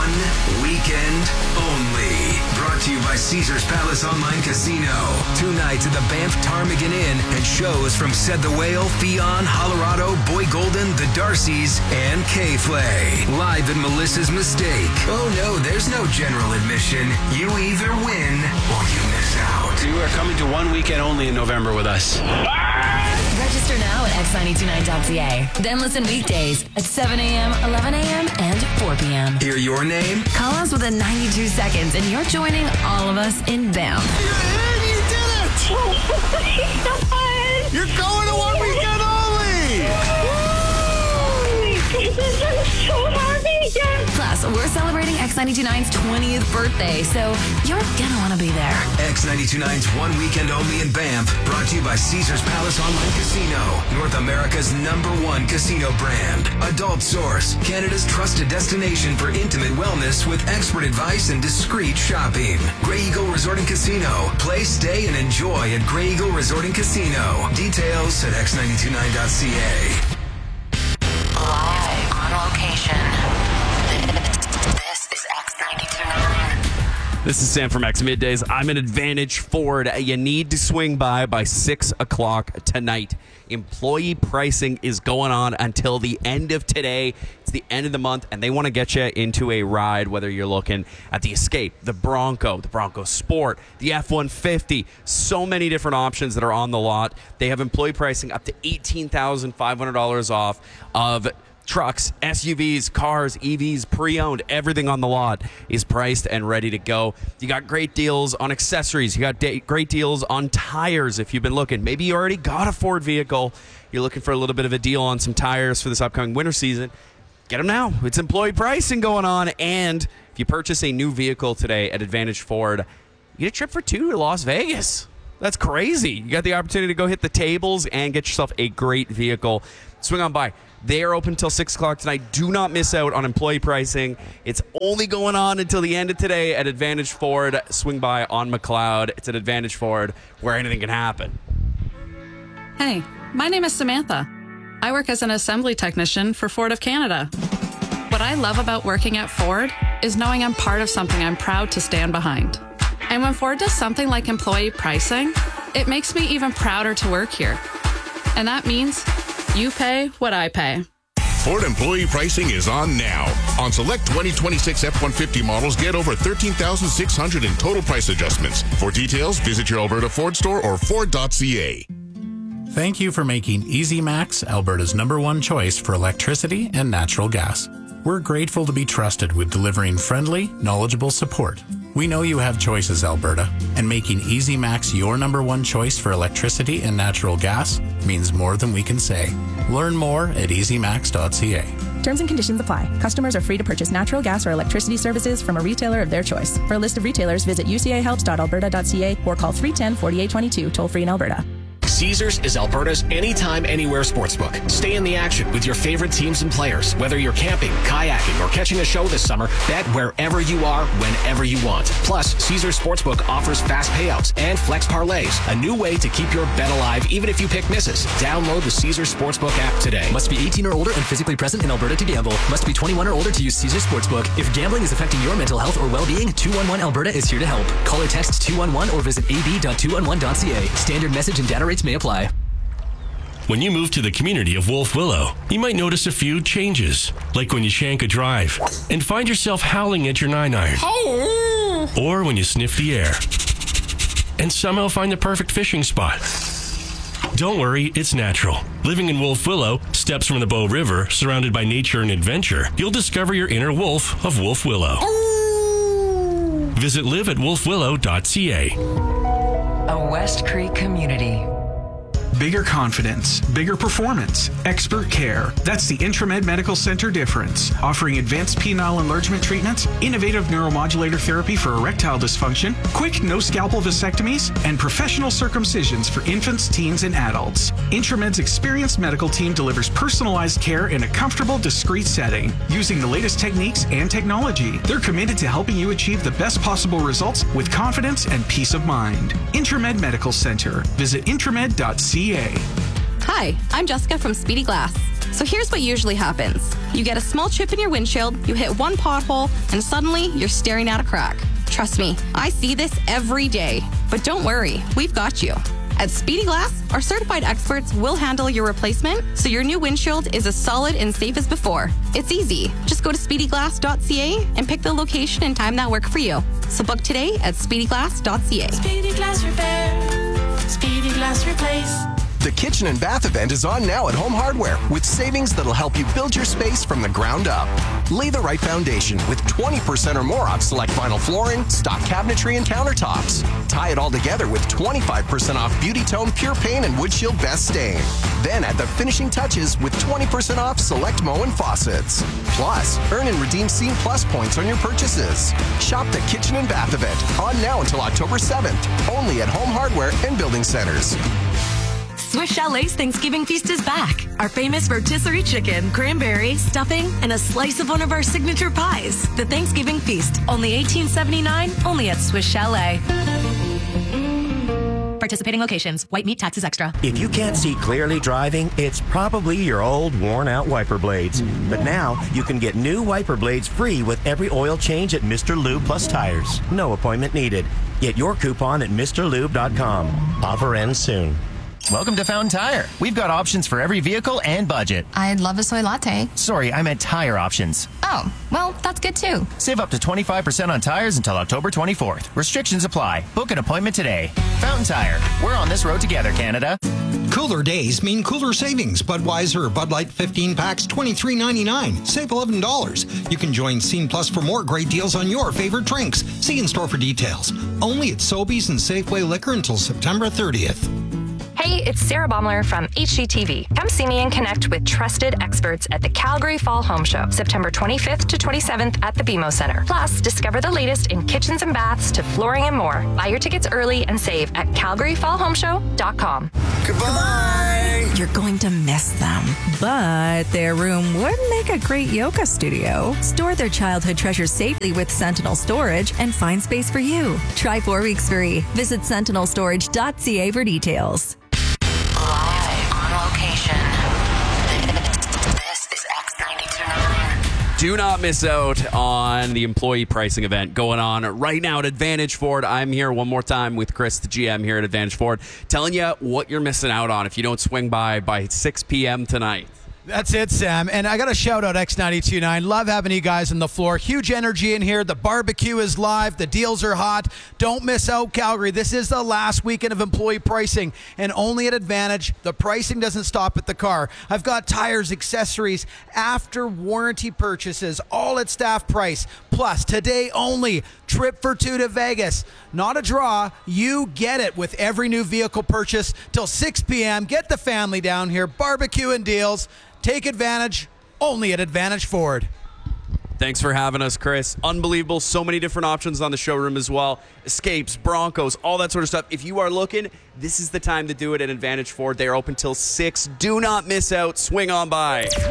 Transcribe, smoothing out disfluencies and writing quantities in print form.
1 weekend only. Brought to you by Caesars Palace Online Casino. 2 nights at the Banff Ptarmigan Inn and shows from Said the Whale, Theon, Colorado, Boy Golden, The Darcys, and K-Flay. Live at Melissa's Mistake. Oh no, there's no general admission. You either win or you miss out. You are coming to 1 weekend only in November with us. Register now at x929.ca. Then listen weekdays at 7 a.m., 11 a.m., and 4 p.m. Hear your name? Call us within 92 seconds, and you're joining all of us in Banff. You did it! You're going to 1 weekend only! This is so happy! Plus, we're celebrating X929's 20th birthday, so you're gonna want to be there. X929's 1 weekend only in Banff. Brought to you by Caesars Palace Online Casino. North America's #1 casino brand. Adult Source. Canada's trusted destination for intimate wellness with expert advice and discreet shopping. Grey Eagle Resort and Casino. Play, stay, and enjoy at Grey Eagle Resort and Casino. Details at x929.ca. Live on location. This is X929. This is Sam from X Middays. I'm at Advantage Ford. You need to swing by 6 o'clock tonight. Employee pricing is going on until the end of today. It's the end of the month, and they want to get you into a ride, whether you're looking at the Escape, the Bronco Sport, the F-150. So many different options that are on the lot. They have employee pricing up to $18,500 off of trucks, SUVs, cars, EVs, pre-owned. Everything on the lot is priced and ready to go. You got great deals on accessories. You got great deals on tires if you've been looking. Maybe you already got a Ford vehicle. You're looking for a little bit of a deal on some tires for this upcoming winter season. Get them now. It's employee pricing going on. And if you purchase a new vehicle today at Advantage Ford, you get a trip for 2 to Las Vegas. That's crazy. You got the opportunity to go hit the tables and get yourself a great vehicle. Swing on by. They are open until 6 o'clock tonight. Do not miss out on employee pricing. It's only going on until the end of today at Advantage Ford. Swing by on McLeod. It's at Advantage Ford, where anything can happen. Hey, my name is Samantha. I work as an assembly technician for Ford of Canada. What I love about working at Ford is knowing I'm part of something I'm proud to stand behind. And when Ford does something like employee pricing, it makes me even prouder to work here. And that means you pay what I pay. Ford employee pricing is on now. On select 2026 F-150 models, get over $13,600 in total price adjustments. For details, visit your Alberta Ford store or Ford.ca. Thank you for making Easy Max Alberta's #1 choice for electricity and natural gas. We're grateful to be trusted with delivering friendly, knowledgeable support. We know you have choices, Alberta, and making Easy Max your #1 choice for electricity and natural gas means more than we can say. Learn more at easymax.ca. Terms and conditions apply. Customers are free to purchase natural gas or electricity services from a retailer of their choice. For a list of retailers, visit ucahelps.alberta.ca or call 310-4822, toll-free in Alberta. Caesars is Alberta's anytime, anywhere sportsbook. Stay in the action with your favorite teams and players. Whether you're camping, kayaking, or catching a show this summer, bet wherever you are, whenever you want. Plus, Caesars Sportsbook offers fast payouts and flex parlays, a new way to keep your bet alive even if you pick misses. Download the Caesars Sportsbook app today. Must be 18 or older and physically present in Alberta to gamble. Must be 21 or older to use Caesars Sportsbook. If gambling is affecting your mental health or well-being, 211 Alberta is here to help. Call or text 211 or visit ab.211.ca. Standard message and data rates may apply. When you move to the community of Wolf Willow, you might notice a few changes, like when you shank a drive and find yourself howling at your 9-iron. Or when you sniff the air and somehow find the perfect fishing spot. Don't worry, it's natural. Living in Wolf Willow, steps from the Bow River, surrounded by nature and adventure, you'll discover your inner wolf of Wolf Willow. Visit live@wolfwillow.ca. A West Creek community. Bigger confidence, bigger performance, expert care. That's the Intramed Medical Center difference. Offering advanced penile enlargement treatments, innovative neuromodulator therapy for erectile dysfunction, quick no-scalpel vasectomies, and professional circumcisions for infants, teens, and adults. Intramed's experienced medical team delivers personalized care in a comfortable, discreet setting. Using the latest techniques and technology, they're committed to helping you achieve the best possible results with confidence and peace of mind. Intramed Medical Center. Visit intramed.ca. Hi, I'm Jessica from Speedy Glass. So here's what usually happens. You get a small chip in your windshield, you hit one pothole, and suddenly you're staring at a crack. Trust me, I see this every day. But don't worry, we've got you. At Speedy Glass, our certified experts will handle your replacement so your new windshield is as solid and safe as before. It's easy. Just go to speedyglass.ca and pick the location and time that work for you. So book today at speedyglass.ca. Speedy Glass Repair. Speedy Glass Replace. The Kitchen and Bath event is on now at Home Hardware with savings that'll help you build your space from the ground up. Lay the right foundation with 20% or more off select vinyl flooring, stock cabinetry, and countertops. Tie it all together with 25% off Beauty Tone Pure Paint and Wood Shield Best Stain. Then add the finishing touches with 20% off select Moen faucets. Plus, earn and redeem Scene Plus points on your purchases. Shop the Kitchen and Bath event on now until October 7th, only at Home Hardware and Building Centers. Swiss Chalet's Thanksgiving Feast is back. Our famous rotisserie chicken, cranberry, stuffing, and a slice of one of our signature pies. The Thanksgiving Feast, only $18.79, only at Swiss Chalet. Participating locations. White meat taxes extra. If you can't see clearly driving, it's probably your old worn-out wiper blades. But now, you can get new wiper blades free with every oil change at Mr. Lube Plus Tires. No appointment needed. Get your coupon at MrLube.com. Offer ends soon. Welcome to Fountain Tire. We've got options for every vehicle and budget. I'd love a soy latte. Sorry, I meant tire options. Oh, well, that's good too. Save up to 25% on tires until October 24th. Restrictions apply. Book an appointment today. Fountain Tire. We're on this road together, Canada. Cooler days mean cooler savings. Budweiser or Bud Light 15 packs, $23.99. Save $11. You can join Scene Plus for more great deals on your favorite drinks. See in store for details. Only at Sobeys and Safeway Liquor until September 30th. Hey, it's Sarah Baumler from HGTV. Come see me and connect with trusted experts at the Calgary Fall Home Show, September 25th to 27th at the BMO Center. Plus, discover the latest in kitchens and baths to flooring and more. Buy your tickets early and save at calgaryfallhomeshow.com. Goodbye! You're going to miss them, but their room would make a great yoga studio. Store their childhood treasures safely with Sentinel Storage and find space for you. Try 4 weeks free. Visit sentinelstorage.ca for details. Live on location. This is X92.9. Do not miss out on the employee pricing event going on right now at Advantage Ford. I'm here one more time with Chris, the GM here at Advantage Ford, telling you what you're missing out on if you don't swing by 6 p.m. tonight. That's it, Sam. And I got to shout out X92.9. Love having you guys on the floor. Huge energy in here. The barbecue is live. The deals are hot. Don't miss out, Calgary. This is the last weekend of employee pricing, and only at Advantage. The pricing doesn't stop at the car. I've got tires, accessories, after warranty purchases, all at staff price. Plus, today only, trip for 2 to Vegas. Not a draw. You get it with every new vehicle purchase till 6 p.m. Get the family down here. Barbecue and deals. Take advantage, only at Advantage Ford. Thanks for having us, Chris. Unbelievable. So many different options on the showroom as well. Escapes, Broncos, all that sort of stuff. If you are looking, this is the time to do it at Advantage Ford. They are open till 6. Do not miss out. Swing on by.